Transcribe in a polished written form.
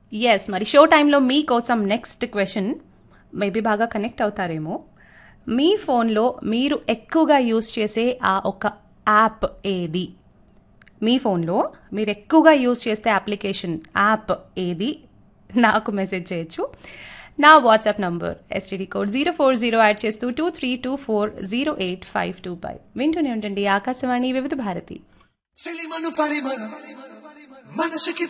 Yes, మరి show టైంలో మీకోసం నెక్స్ట్ క్వశ్చన్ మేబీ బాగా కనెక్ట్ అవుతారేమో. మీ ఫోన్లో మీరు ఎక్కువగా యూస్ చేసే ఆ ఒక యాప్ ఏది? మీ ఫోన్లో మీరు ఎక్కువగా యూస్ చేసే అప్లికేషన్ యాప్ ఏది? నాకు మెసేజ్ చేయొచ్చు. నా WhatsApp number STD code 040 add చేస్తూ 23240855. వింటూనే ఉండండి ఆకాశవాణి వివిధ భారతి.